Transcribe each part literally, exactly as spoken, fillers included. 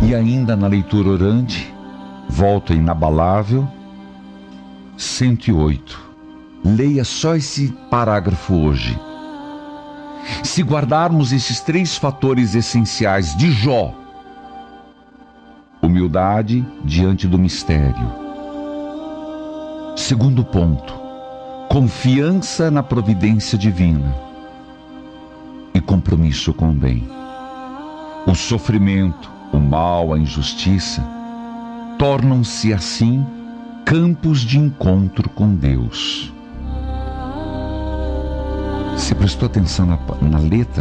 E ainda na leitura orante, volta inabalável, cento e oito. Leia só esse parágrafo hoje. Se guardarmos esses três fatores essenciais de Jó: humildade diante do mistério. Segundo ponto, confiança na providência divina e compromisso com o bem. O sofrimento, o mal, a injustiça tornam-se assim campos de encontro com Deus. Você prestou atenção na, na letra?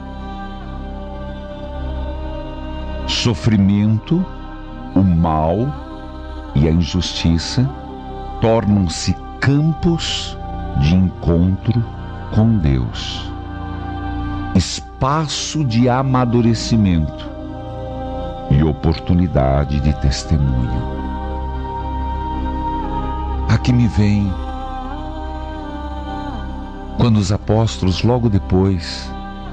Sofrimento, o mal e a injustiça tornam-se campos de encontro com Deus, espaço de amadurecimento e oportunidade de testemunho. Aqui me vem quando os apóstolos, logo depois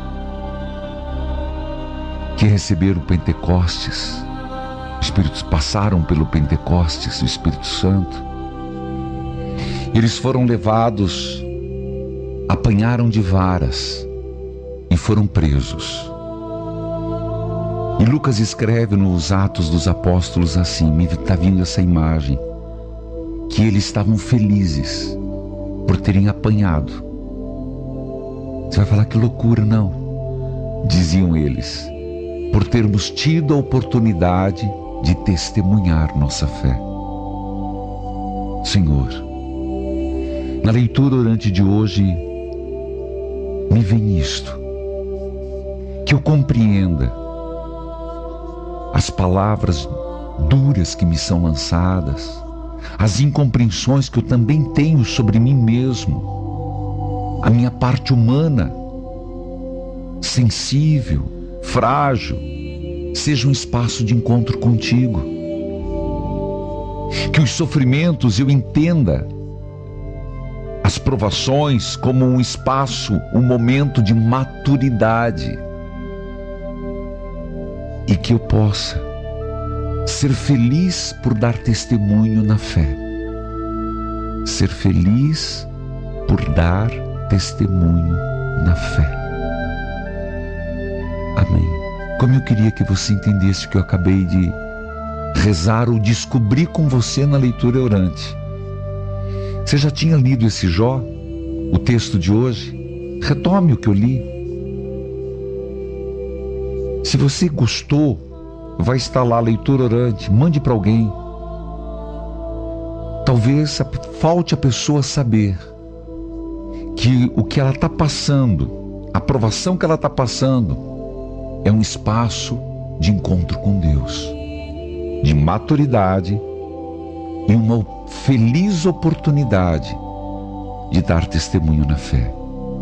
que receberam o Pentecostes, os Espíritos passaram pelo Pentecostes, o Espírito Santo, eles foram levados, apanharam de varas e foram presos. E Lucas escreve nos Atos dos Apóstolos assim, me está vindo essa imagem, que eles estavam felizes por terem apanhado. Você vai falar que loucura, não, diziam eles, por termos tido a oportunidade de testemunhar nossa fé. Senhor, na leitura orante de hoje, me vem isto, que eu compreenda as palavras duras que me são lançadas, as incompreensões que eu também tenho sobre mim mesmo, a minha parte humana, sensível, frágil, seja um espaço de encontro contigo. Que os sofrimentos eu entenda as provações como um espaço, um momento de maturidade. E que eu possa ser feliz por dar testemunho na fé. Ser feliz por dar testemunho na fé. Amém. Como eu queria que você entendesse o que eu acabei de rezar ou descobrir com você na leitura orante. Você já tinha lido esse Jó, o texto de hoje? Retome o que eu li. Se você gostou, vai estar lá a leitura orante, mande para alguém. Talvez falte a pessoa saber que o que ela está passando, a provação que ela está passando, é um espaço de encontro com Deus, de maturidade e uma feliz oportunidade de dar testemunho na fé.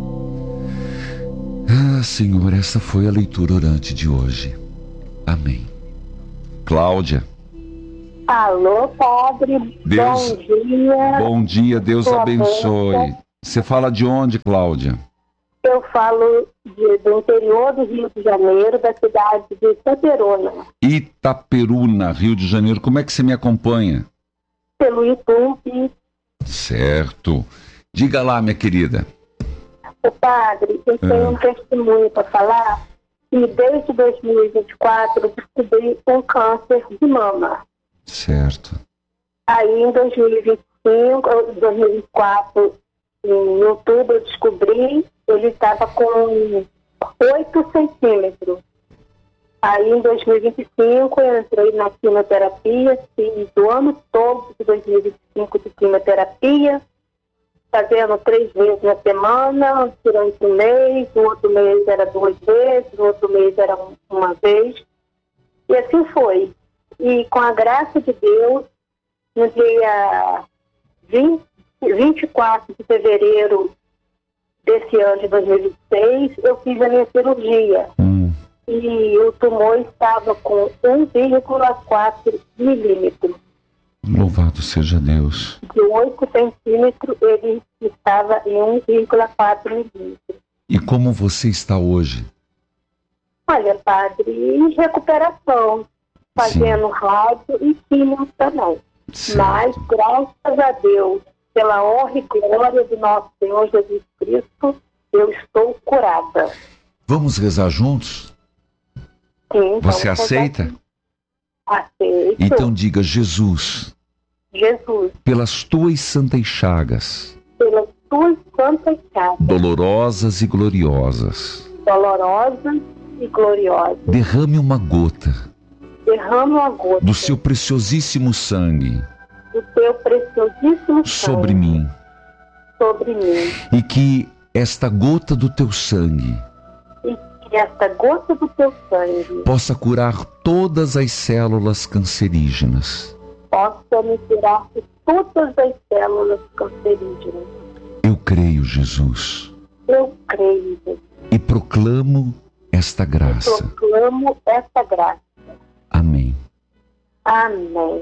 Ah, Senhor, essa foi a leitura orante de hoje. Amém. Cláudia. Alô, padre. Deus, bom dia. Bom dia, Deus Sua abençoe. bênção. Você fala de onde, Cláudia? Eu falo de, do interior do Rio de Janeiro, da cidade de Itaperuna. Itaperuna, Rio de Janeiro. Como é que você me acompanha? Pelo YouTube. Certo. Diga lá, minha querida. O padre, eu tenho Ah. um testemunho para falar. E desde dois mil e vinte e quatro eu descobri um câncer de mama. Certo. Aí em dois mil e vinte e cinco, ou dois mil e vinte e quatro, em outubro, eu descobri, ele estava com oito centímetros. Aí em dois mil e vinte e cinco eu entrei na quimioterapia, fiz o ano todo de dois mil e vinte e cinco de quimioterapia, fazendo três vezes na semana, durante um mês, no outro mês era duas vezes, no outro mês era uma vez. E assim foi. E com a graça de Deus, no dia vinte, vinte e quatro de fevereiro desse ano de dois mil e vinte e seis, eu fiz a minha cirurgia. Hum. E o tumor estava com um vírgula quatro milímetros. Louvado seja Deus. De oito centímetros, ele estava em um vírgula quatro milímetros. E como você está hoje? Olha, padre, em recuperação. fazendo Sim. rádio e química também. Certo. Mas, graças a Deus, pela honra e glória do nosso Senhor Jesus Cristo, eu estou curada. Vamos rezar juntos? Sim. Você aceita? Aceito. Então diga: Jesus, Jesus, pelas tuas santas chagas, pelas tuas santas chagas, dolorosas e gloriosas, dolorosas e gloriosas, derrame uma gota, derrame uma gota do seu preciosíssimo sangue, do teu preciosíssimo sobre sangue, mim, sobre mim, e que esta gota do teu sangue que esta gota do teu sangue possa curar todas as células cancerígenas. Possa me curar de todas as células cancerígenas. Eu creio, Jesus. Eu creio, Jesus. E proclamo esta graça. Eu proclamo esta graça. Amém. Amém.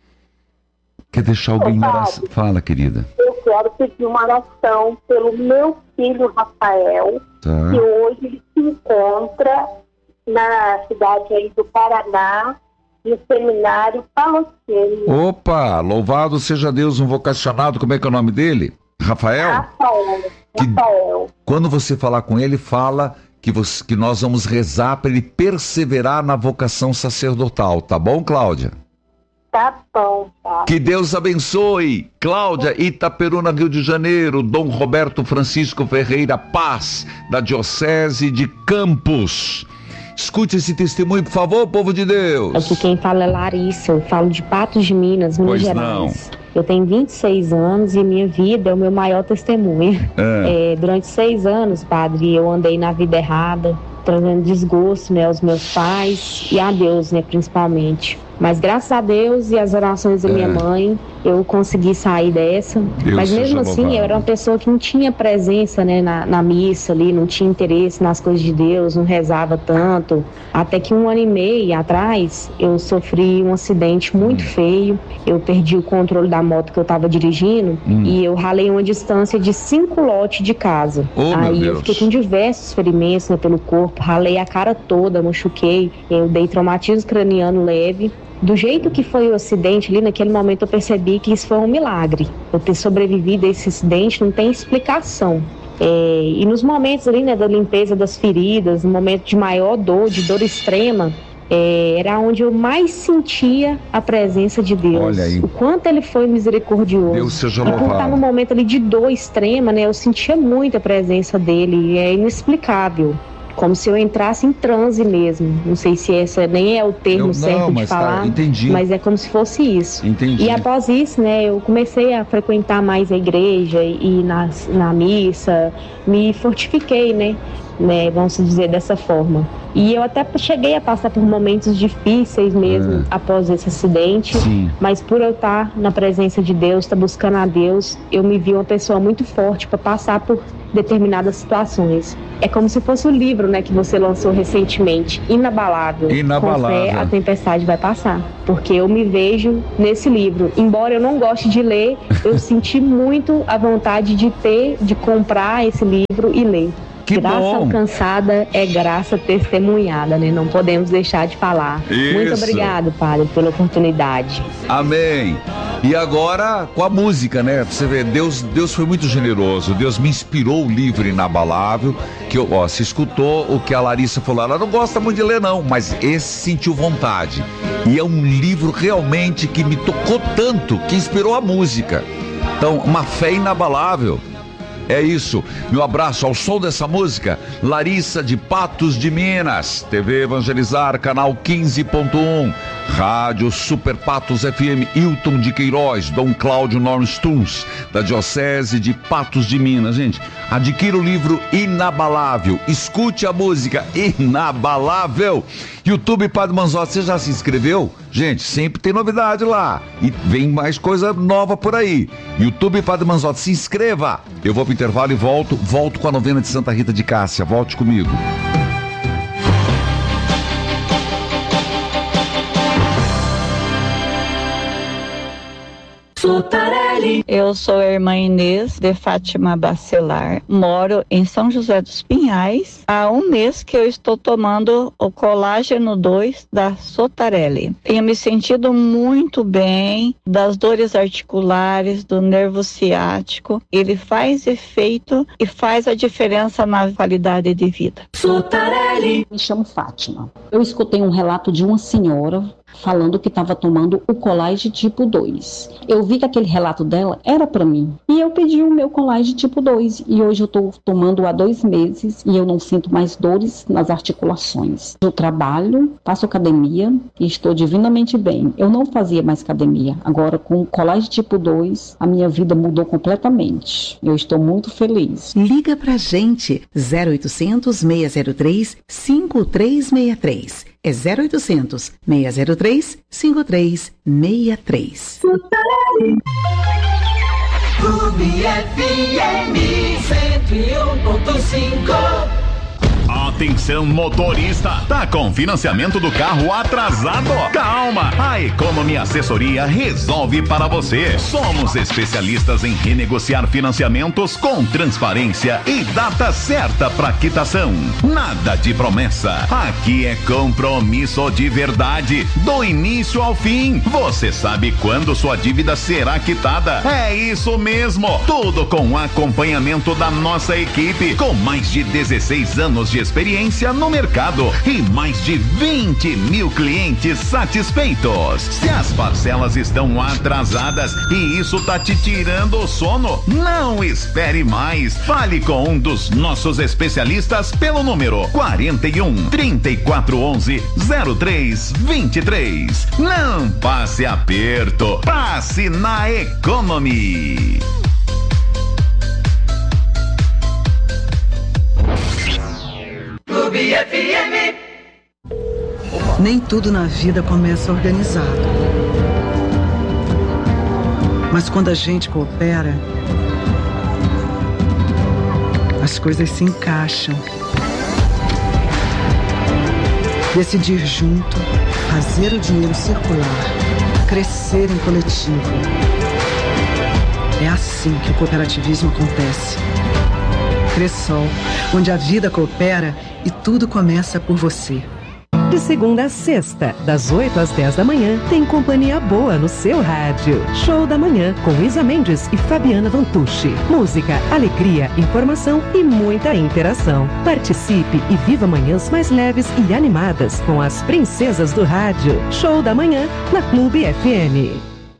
Quer deixar alguém em oração? Fala, querida. Eu quero pedir uma oração pelo meu filho Rafael, tá. que hoje ele se encontra na cidade aí do Paraná, no seminário Palocene. Opa, louvado seja Deus, um vocacionado. Como é que é o nome dele? Rafael? Rafael. Que, Rafael. Quando você falar com ele, fala que, você, que nós vamos rezar para ele perseverar na vocação sacerdotal, tá bom, Cláudia? Tá bom, tá. Que Deus abençoe. Cláudia, Itaperuna, Rio de Janeiro. Dom Roberto Francisco Ferreira Paz, da Diocese de Campos. Escute esse testemunho, por favor, povo de Deus. Aqui quem fala é Larissa, eu falo de Patos de Minas, Minas pois Gerais. Não. Eu tenho vinte e seis anos e minha vida é o meu maior testemunho. É. É, durante seis anos, padre, eu andei na vida errada, trazendo desgosto, né, aos meus pais e a Deus, né, principalmente. Mas graças a Deus e as orações da é. minha mãe, eu consegui sair dessa. Deus Mas mesmo assim, louvado. Eu era uma pessoa que não tinha presença, né, na, na missa ali, não tinha interesse nas coisas de Deus, não rezava tanto. Até que um ano e meio atrás, eu sofri um acidente muito hum. feio. Eu perdi o controle da moto que eu estava dirigindo hum. e eu ralei uma distância de cinco lotes de casa. Oh, Aí eu fiquei com diversos ferimentos, né, pelo corpo, ralei a cara toda, machuquei, eu dei traumatismo craniano leve. Do jeito que foi o acidente ali, naquele momento eu percebi que isso foi um milagre. Eu ter sobrevivido a esse acidente não tem explicação. É, e nos momentos ali, né, da limpeza das feridas, no momento de maior dor, de dor extrema, é, era onde eu mais sentia a presença de Deus. Olha aí. O quanto ele foi misericordioso. Deus seja louvado. E por estar num momento ali de dor extrema, né, eu sentia muito a presença dele, é inexplicável. Como se eu entrasse em transe mesmo. Não sei se esse nem é o termo eu, certo não, de falar, tá, entendi. Mas é como se fosse isso. Entendi. E após isso, né, eu comecei a frequentar mais a igreja e ir na, na missa, me fortifiquei, né, né, vamos dizer dessa forma. E eu até cheguei a passar por momentos difíceis mesmo é. após esse acidente, Sim. mas por eu estar na presença de Deus, estar buscando a Deus, eu me vi uma pessoa muito forte para passar por determinadas situações. É como se fosse o livro, né, que você lançou recentemente, Inabalável. Inabalável. Com fé, a tempestade vai passar. Porque eu me vejo nesse livro. Embora eu não goste de ler, eu senti muito a vontade de ter, de comprar esse livro e ler. Que graça bom. alcançada é graça testemunhada, né? Não podemos deixar de falar. Isso. Muito obrigado, Padre, pela oportunidade. Amém. E agora com a música, né? Você vê, Deus, Deus foi muito generoso. Deus me inspirou o livro Inabalável, que eu, ó, se escutou o que a Larissa falou. Ela não gosta muito de ler, não, mas esse sentiu vontade. E é um livro realmente que me tocou tanto, que inspirou a música. Então, uma fé inabalável. É isso, meu abraço ao som dessa música, Larissa de Patos de Minas, T V Evangelizar, canal quinze ponto um, Rádio Super Patos F M, Hilton de Queiroz, Dom Cláudio Nornstuns, da Diocese de Patos de Minas. Gente, adquira o livro Inabalável, escute a música Inabalável. YouTube Padre Manzotti, você já se inscreveu? Gente, sempre tem novidade lá e vem mais coisa nova por aí. YouTube Padre Manzotti, se inscreva. Eu vou pro intervalo e volto, volto com a novena de Santa Rita de Cássia. Volte comigo. Sotarelli. Eu sou a irmã Inês de Fátima Bacelar, moro em São José dos Pinhais. Há um mês que eu estou tomando o colágeno dois da Sotarelli. Tenho me sentido muito bem das dores articulares, do nervo ciático. Ele faz efeito e faz a diferença na qualidade de vida. Sotarelli. Me chamo Fátima. Eu escutei um relato de uma senhora falando que estava tomando o Colágeno tipo dois. Eu vi que aquele relato dela era para mim. E eu pedi o meu Colágeno tipo dois. E hoje eu estou tomando há dois meses e eu não sinto mais dores nas articulações. Eu trabalho, faço academia e estou divinamente bem. Eu não fazia mais academia. Agora, com o Colágeno tipo dois, a minha vida mudou completamente. Eu estou muito feliz. Liga pra gente. zero oitocentos, seis zero três, cinco três seis três. É zero oitocentos, seis zero três, cinco três seis três. Clube F M cento e um ponto cinco. Atenção motorista, tá com financiamento do carro atrasado? Calma, a Economy Assessoria resolve para você. Somos especialistas em renegociar financiamentos com transparência e data certa para quitação. Nada de promessa, aqui é compromisso de verdade, do início ao fim. Você sabe quando sua dívida será quitada? É isso mesmo, tudo com acompanhamento da nossa equipe, com mais de dezesseis anos de experiência no mercado e mais de vinte mil clientes satisfeitos. Se as parcelas estão atrasadas e isso tá te tirando o sono, não espere mais. Fale com um dos nossos especialistas pelo número quarenta e um, trinta e quatro onze, zero três vinte e três. Não passe aperto, passe na Economy. Clube F M. Nem tudo na vida começa organizado. Mas quando a gente coopera, as coisas se encaixam. Decidir junto, fazer o dinheiro circular, crescer em coletivo. É assim que o cooperativismo acontece. Cressol, onde a vida coopera e tudo começa por você. De segunda a sexta, das oito às dez da manhã, tem companhia boa no seu rádio. Show da Manhã, com Isa Mendes e Fabiana Vantucci. Música, alegria, informação e muita interação. Participe e viva manhãs mais leves e animadas com as princesas do rádio. Show da Manhã, na Clube F M.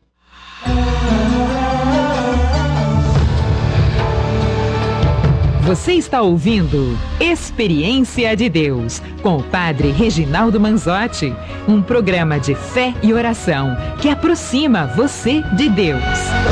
Você está ouvindo Experiência de Deus, com o Padre Reginaldo Manzotti, um programa de fé e oração que aproxima você de Deus.